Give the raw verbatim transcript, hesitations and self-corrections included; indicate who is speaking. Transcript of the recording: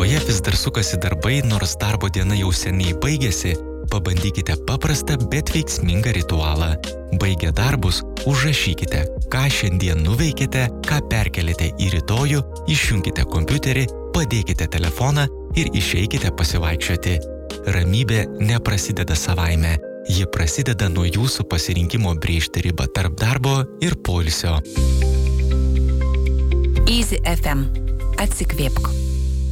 Speaker 1: Galvoje vis dar sukasi darbai, nors darbo diena jau seniai baigėsi, pabandykite paprastą, bet veiksmingą ritualą. Baigę darbus, užrašykite, ką šiandien nuveikėte, ką perkelite į rytojų, išjunkite kompiuterį, padėkite telefoną ir išeikite pasivaikščioti. Ramybė neprasideda savaime. Ji prasideda nuo jūsų pasirinkimo brėžti ribą tarp darbo ir poilsio.
Speaker 2: Easy F M. Atsikvėpk.